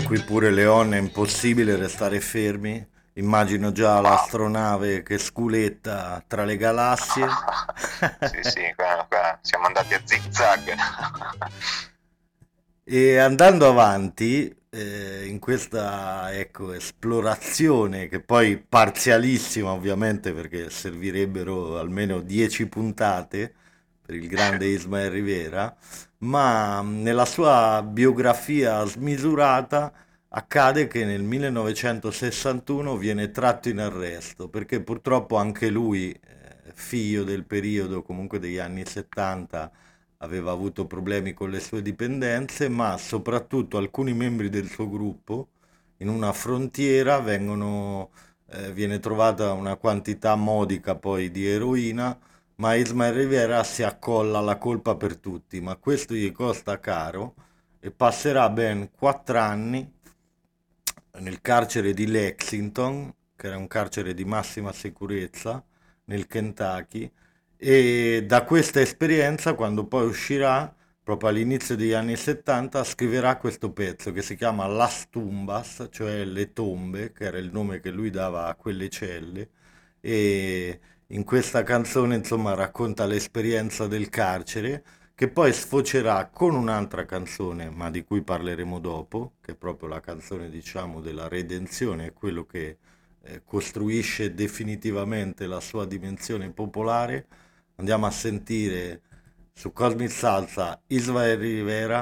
qui pure Leon è impossibile restare fermi. Immagino già Ma l'astronave che sculetta tra le galassie. sì, sì, qua siamo andati a zig-zag. E andando avanti, in questa ecco, esplorazione, che poi parzialissima ovviamente perché servirebbero almeno 10 puntate per il grande Ismael Rivera, ma nella sua biografia smisurata accade che nel 1961 viene tratto in arresto perché purtroppo anche lui, figlio del periodo comunque degli anni 70, aveva avuto problemi con le sue dipendenze, ma soprattutto alcuni membri del suo gruppo in una frontiera viene trovata una quantità modica poi di eroina, ma Ismael Rivera si accolla la colpa per tutti, ma questo gli costa caro e passerà ben 4 anni nel carcere di Lexington, che era un carcere di massima sicurezza nel Kentucky, e da questa esperienza, quando poi uscirà, proprio all'inizio degli anni 70, scriverà questo pezzo che si chiama Las Tumbas, cioè le tombe, che era il nome che lui dava a quelle celle, e in questa canzone, insomma, racconta l'esperienza del carcere, che poi sfocerà con un'altra canzone, ma di cui parleremo dopo, che è proprio la canzone, diciamo, della redenzione, è quello che costruisce definitivamente la sua dimensione popolare. Andiamo a sentire su Cosmic Salsa Israel Rivera